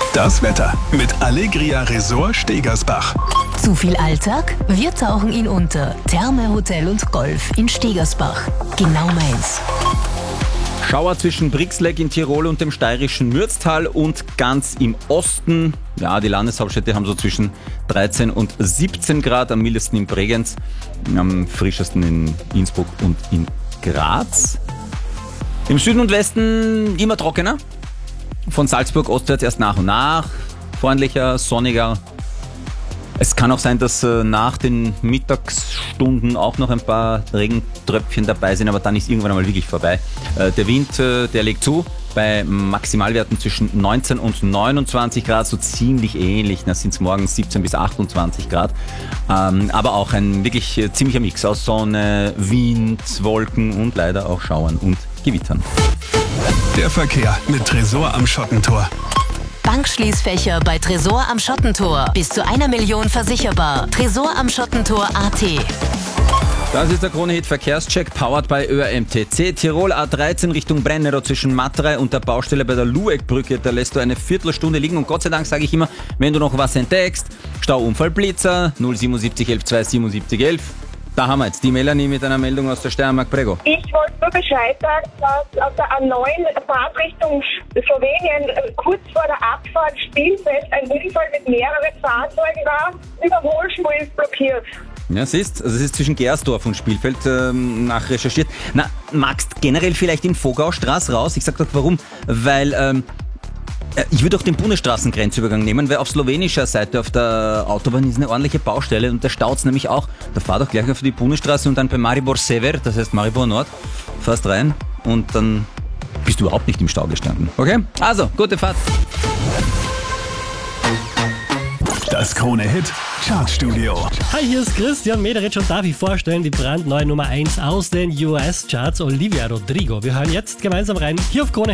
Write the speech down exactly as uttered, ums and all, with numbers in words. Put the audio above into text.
Das Wetter mit Allegria Resort Stegersbach. Zu viel Alltag? Wir tauchen ihn unter. Therme Hotel und Golf in Stegersbach. Genau meins. Schauer zwischen Brixleck in Tirol und dem steirischen Mürztal und ganz im Osten. Ja, die Landeshauptstädte haben so zwischen dreizehn und siebzehn Grad, am mildesten in Bregenz, am frischesten in Innsbruck und in Graz. Im Süden und Westen immer trockener. Von Salzburg ostwärts erst nach und nach. Freundlicher, sonniger. Es kann auch sein, dass äh, nach den Mittagsstunden auch noch ein paar Regentröpfchen dabei sind, aber dann ist irgendwann einmal wirklich vorbei. Äh, der Wind, äh, der legt zu, bei Maximalwerten zwischen neunzehn und neunundzwanzig Grad, so ziemlich ähnlich. Da sind es morgens siebzehn bis achtundzwanzig Grad. Ähm, aber auch ein wirklich äh, ziemlicher Mix aus Sonne, Wind, Wolken und leider auch Schauern und Gewittern. Der Verkehr mit Tresor am Schottentor. Bankschließfächer bei Tresor am Schottentor. Bis zu einer Million versicherbar. Tresor am Schottentor punkt a t. Das ist der Krone-Hit Verkehrscheck, powered by Ö R M T C. Tirol A dreizehn Richtung Brennero zwischen Matrei und der Baustelle bei der Lueckbrücke. Da lässt du eine Viertelstunde liegen und Gott sei Dank sage ich immer, wenn du noch was entdeckst, Stauunfall Blitzer null siebenundsiebzig elf zwei siebenundsiebzig elf. Da haben wir jetzt die Melanie mit einer Meldung aus der Steiermark. Prego. Ich wollte nur Bescheid sagen, dass auf der A neun Fahrtrichtung Slowenien kurz vor der Abfahrt Spielfeld ein Unfall mit mehreren Fahrzeugen war. Überholspur ist blockiert. Ja, siehst, also es ist zwischen Gersdorf und Spielfeld ähm, nachrecherchiert. Na, magst generell vielleicht in Vogaustraße raus? Ich sag doch warum, weil ähm, ich würde auch den Bundesstraßengrenzübergang nehmen, weil auf slowenischer Seite auf der Autobahn ist eine ordentliche Baustelle und da staut es nämlich auch. Da fahr doch gleich auf die Bundesstraße und dann bei Maribor Sever, das heißt Maribor Nord, fährst rein und dann bist du überhaupt nicht im Stau gestanden. Okay? Also, gute Fahrt. Das Krone-Hit Chartstudio. Hi, hier ist Christian Mederitsch und darf ich vorstellen die brandneue Nummer eins aus den U S-Charts, Olivia Rodrigo. Wir hören jetzt gemeinsam rein, hier auf Krone.